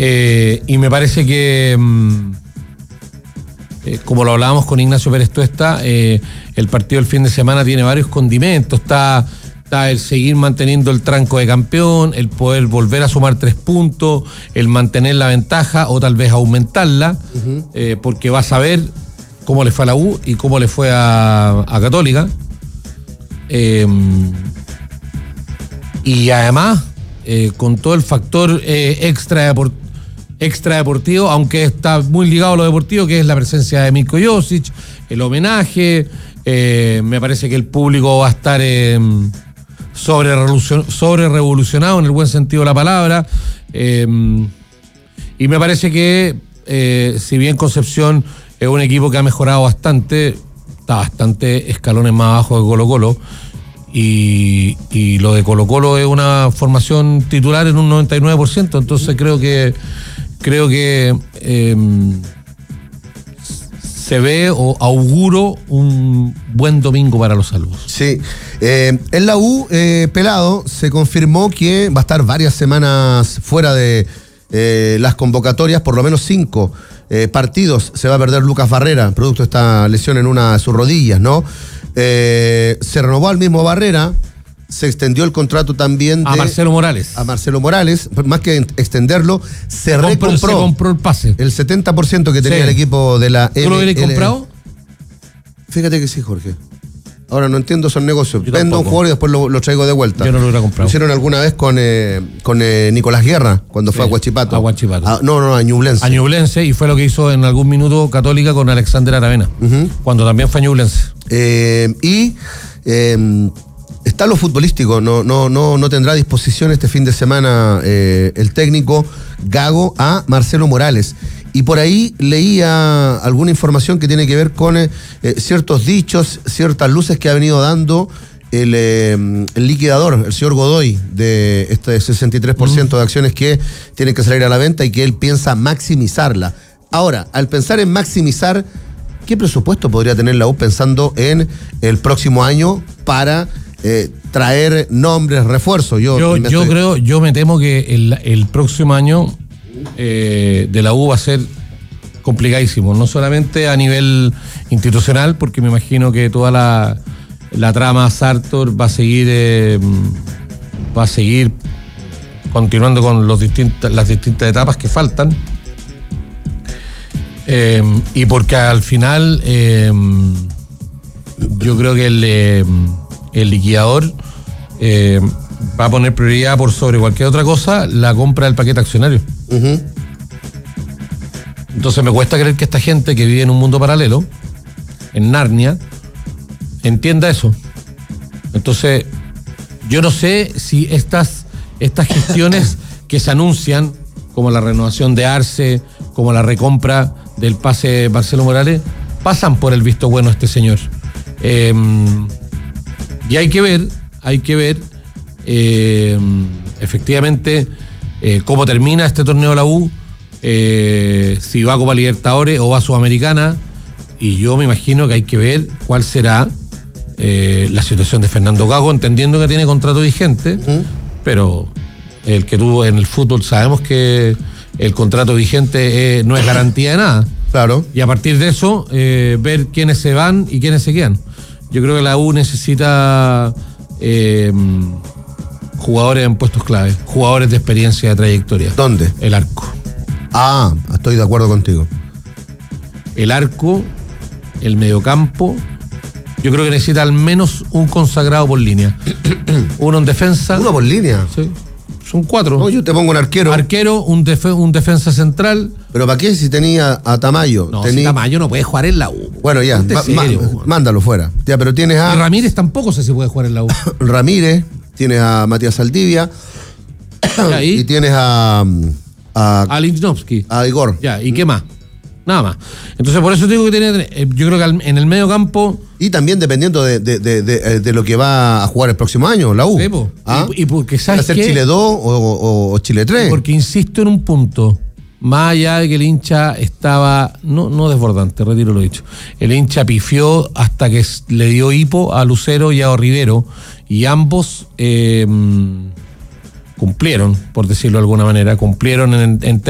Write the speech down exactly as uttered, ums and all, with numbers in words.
Eh, y me parece que, mm, eh, como lo hablábamos con Ignacio Pérez Tuesta, eh, el partido del fin de semana tiene varios condimentos. Está, está el seguir manteniendo el tranco de campeón, el poder volver a sumar tres puntos, el mantener la ventaja o tal vez aumentarla, uh-huh. eh, porque vas a ver cómo le fue a la U y cómo le fue a, a Católica. Eh, y además, eh, con todo el factor eh, extra deportivo, extra deportivo, aunque está muy ligado a lo deportivo, que es la presencia de Mirko Josic, el homenaje, eh, me parece que el público va a estar eh, sobre, revolucion, sobre revolucionado en el buen sentido de la palabra, eh, y me parece que eh, si bien Concepción es un equipo que ha mejorado bastante, está bastante escalones más abajo de Colo-Colo, y, y lo de Colo-Colo es una formación titular en un noventa y nueve por ciento, entonces creo que Creo que eh, se ve o auguro un buen domingo para los Albos. Sí, eh, en la U, eh, Pelado, se confirmó que va a estar varias semanas fuera de eh, las convocatorias, por lo menos cinco eh, partidos. Se va a perder Lucas Barrera, producto de esta lesión en una de sus rodillas, ¿no? Eh, se renovó al mismo Barrera. Se extendió el contrato también de... A Marcelo Morales. A Marcelo Morales. Más que extenderlo, se compró, recompró. Se compró el pase. El setenta por ciento que tenía sí. el equipo de la... ¿Tú L, lo hubieras L... comprado? Fíjate que sí, Jorge. Ahora no entiendo esos negocios. Yo Vendo tampoco. un jugador y después lo, lo traigo de vuelta. Yo no lo hubiera comprado. Lo hicieron alguna vez con, eh, con eh, Nicolás Guerra, cuando sí, fue a Huachipato. A Huachipato. A, no, no, a Ñublense. A Ñublense, y fue lo que hizo en algún minuto Católica con Alexander Aravena, uh-huh. cuando también fue a Ñublense. Eh, y... Eh, Está lo futbolístico, no, no, no, no tendrá a disposición este fin de semana eh, el técnico Gago a Marcelo Morales. Y por ahí leía alguna información que tiene que ver con eh, ciertos dichos, ciertas luces que ha venido dando el, eh, el liquidador, el señor Godoy, de este sesenta y tres por ciento de acciones que tienen que salir a la venta y que él piensa maximizarla. Ahora, al pensar en maximizar, ¿qué presupuesto podría tener la U pensando en el próximo año para... Eh, traer nombres, refuerzos? Yo, yo, me yo estoy... creo, yo me temo que el, el próximo año eh, de la U va a ser complicadísimo, no solamente a nivel institucional, porque me imagino que toda la, la trama Sartor va a seguir eh, va a seguir continuando con los distintas, las distintas etapas que faltan, eh, y porque al final eh, yo creo que el eh, el liquidador eh, va a poner prioridad por sobre cualquier otra cosa la compra del paquete accionario. Uh-huh. Entonces me cuesta creer que esta gente que vive en un mundo paralelo, en Narnia, entienda eso. Entonces, yo no sé si estas, estas gestiones que se anuncian, como la renovación de Arce, como la recompra del pase de Marcelo Morales, pasan por el visto bueno de este señor. Eh, Y hay que ver, hay que ver eh, efectivamente eh, cómo termina este torneo de la U, eh, si va a Copa Libertadores o va a Sudamericana, y yo me imagino que hay que ver cuál será eh, la situación de Fernando Gago, entendiendo que tiene contrato vigente, uh-huh. pero el que tuvo en el fútbol sabemos que el contrato vigente eh, no es garantía de nada. Claro. Y a partir de eso, eh, ver quiénes se van y quiénes se quedan. Yo creo que la U necesita eh, jugadores en puestos clave, jugadores de experiencia, de trayectoria. ¿Dónde? El arco. Ah, estoy de acuerdo contigo. El arco, el mediocampo, yo creo que necesita al menos un consagrado por línea. Uno en defensa. ¿Uno por línea? Sí. Son cuatro. No, yo te pongo un arquero. Arquero, un, def- un defensa central. ¿Pero para qué si tenía a Tamayo? No, Tení... si Tamayo no puede jugar en la U. Bueno, ya, ma- serio, ma- mándalo fuera. Ya, pero tienes a... Y Ramírez tampoco sé si puede jugar en la U. Ramírez, tienes a Matías Saldivia. ¿Y, y tienes a... A, a Lichnowsky. A Igor. Ya, ¿y qué más? Nada más. Entonces, por eso digo que tiene, eh, yo creo que en el medio campo... Y también dependiendo de, de, de, de, de lo que va a jugar el próximo año, la U. Sí, ¿Ah? y, y porque sabes ¿Va a ser qué? Chile dos o, o, o Chile tres? Porque insisto en un punto. Más allá de que el hincha estaba... No, no desbordante, retiro lo dicho. El hincha pifió hasta que le dio hipo a Lucero y a Rivero. Y ambos... Eh, cumplieron, por decirlo de alguna manera, cumplieron en, en